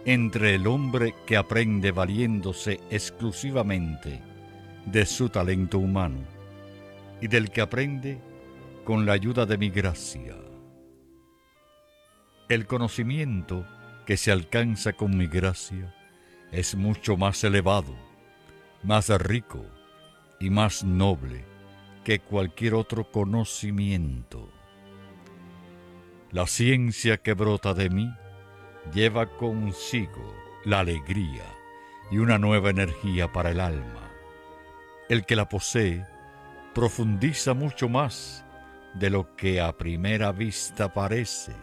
entre el hombre que aprende valiéndose exclusivamente de su talento humano y del que aprende con la ayuda de mi gracia. El conocimiento que se alcanza con mi gracia es mucho más elevado, más rico y más noble que cualquier otro conocimiento. La ciencia que brota de mí lleva consigo la alegría y una nueva energía para el alma. El que la posee profundiza mucho más de lo que a primera vista parece.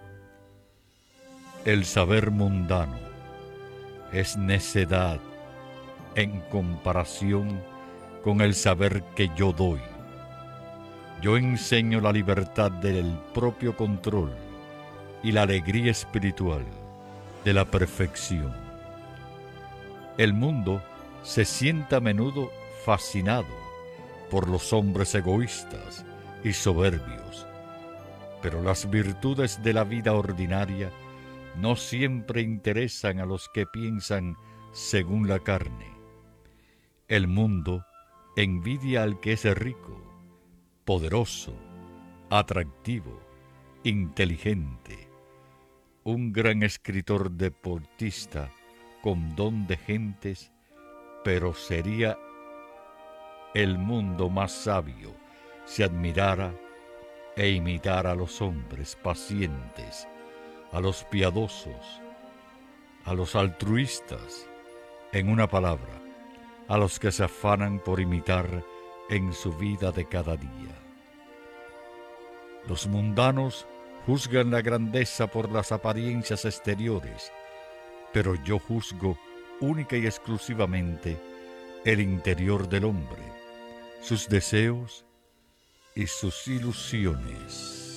El saber mundano es necedad en comparación con el saber que yo doy. Yo enseño la libertad del propio control y la alegría espiritual de la perfección. El mundo se siente a menudo fascinado por los hombres egoístas y soberbios, pero las virtudes de la vida ordinaria no siempre interesan a los que piensan según la carne. El mundo envidia al que es rico, poderoso, atractivo, inteligente, un gran escritor deportista con don de gentes, pero sería el mundo más sabio si admirara e imitara a los hombres pacientes, a los piadosos, a los altruistas, en una palabra, a los que se afanan por imitar en su vida de cada día. Los mundanos juzgan la grandeza por las apariencias exteriores, pero yo juzgo única y exclusivamente el interior del hombre, sus deseos y sus ilusiones.